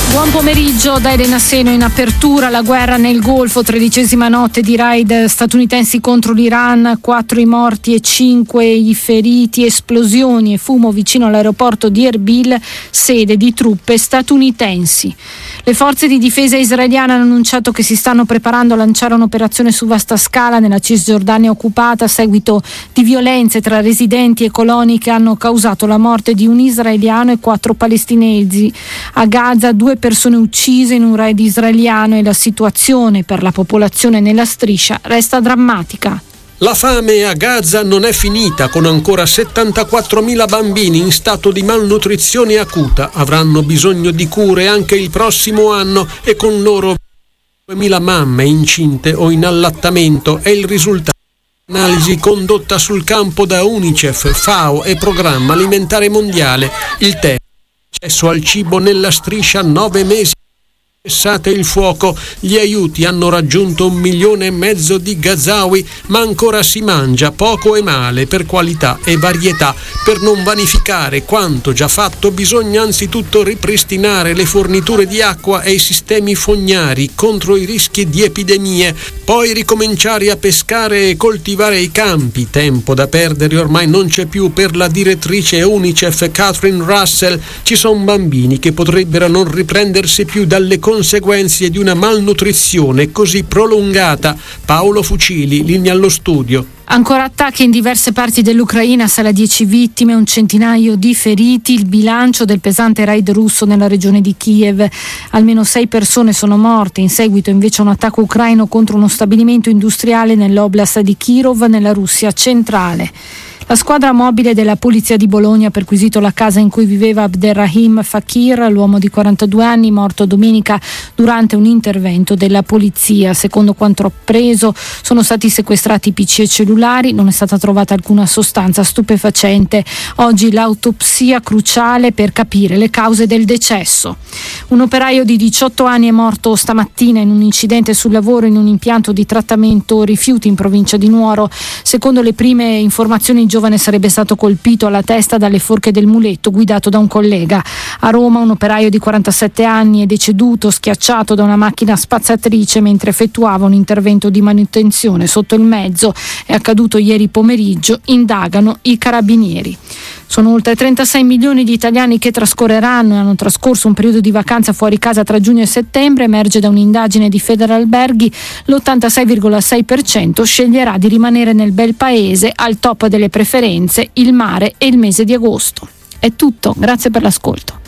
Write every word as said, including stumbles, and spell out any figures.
Buon pomeriggio da Elena Seno. In apertura la guerra nel Golfo, tredicesima notte di raid statunitensi contro l'Iran, quattro i morti e cinque i feriti, esplosioni e fumo vicino all'aeroporto di Erbil, sede di truppe statunitensi. Le forze di difesa israeliane hanno annunciato che si stanno preparando a lanciare un'operazione su vasta scala nella Cisgiordania occupata a seguito di violenze tra residenti e coloni che hanno causato la morte di un israeliano e quattro palestinesi. A Gaza due persone uccise in un raid israeliano e la situazione per la popolazione nella striscia resta drammatica. La fame a Gaza non è finita, con ancora settantaquattromila bambini in stato di malnutrizione acuta. Avranno bisogno di cure anche il prossimo anno e con loro duemila mamme incinte o in allattamento. È il risultato di un'analisi condotta sul campo da UNICEF, FAO e Programma Alimentare Mondiale. Il tema: accesso al cibo nella striscia, nove mesi cessate il fuoco, gli aiuti hanno raggiunto un milione e mezzo di gazawi, ma ancora si mangia poco e male per qualità e varietà. Per non vanificare quanto già fatto, bisogna anzitutto ripristinare le forniture di acqua e i sistemi fognari contro i rischi di epidemie, poi ricominciare a pescare e coltivare i campi. Tempo da perdere ormai non c'è più per la direttrice UNICEF Catherine Russell. Ci sono bambini che potrebbero non riprendersi più dalle conseguenze di una malnutrizione così prolungata. Paolo Fucili, linea allo studio. Ancora attacchi in diverse parti dell'Ucraina, sale a dieci vittime, un centinaio di feriti, il bilancio del pesante raid russo nella regione di Kiev. Almeno sei persone sono morte, in seguito invece a un attacco ucraino contro uno stabilimento industriale nell'oblast di Kirov, nella Russia centrale. La squadra mobile della Polizia di Bologna ha perquisito la casa in cui viveva Abderrahim Fakir, l'uomo di quarantadue anni, morto domenica durante un intervento della polizia. Secondo quanto appreso, sono stati sequestrati P C e cellulari, non è stata trovata alcuna sostanza stupefacente. Oggi l'autopsia cruciale per capire le cause del decesso. Un operaio di diciotto anni è morto stamattina in un incidente sul lavoro in un impianto di trattamento rifiuti in provincia di Nuoro. Secondo le prime informazioni, il giovane sarebbe stato colpito alla testa dalle forche del muletto guidato da un collega. A Roma un operaio di quarantasette anni è deceduto schiacciato da una macchina spazzatrice mentre effettuava un intervento di manutenzione sotto il mezzo. È accaduto ieri pomeriggio, indagano i carabinieri. Sono oltre trentasei milioni di italiani che trascorreranno e hanno trascorso un periodo di vacanza fuori casa tra giugno e settembre. Emerge da un'indagine di Federalberghi, l'ottantasei virgola sei per cento sceglierà di rimanere nel bel paese. Al top delle preferenze il mare e il mese di agosto. È tutto, grazie per l'ascolto.